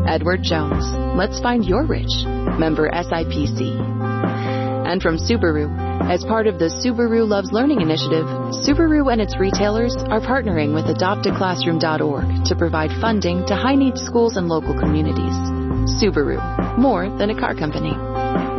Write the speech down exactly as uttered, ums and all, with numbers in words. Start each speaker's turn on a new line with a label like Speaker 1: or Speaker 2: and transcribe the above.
Speaker 1: Edward Jones. Let's find your rich. Member S I P C. And from Subaru, as part of the Subaru Loves Learning initiative, Subaru and its retailers are partnering with adopt a classroom dot org to provide funding to high-need schools and local communities. Subaru, more than a car company.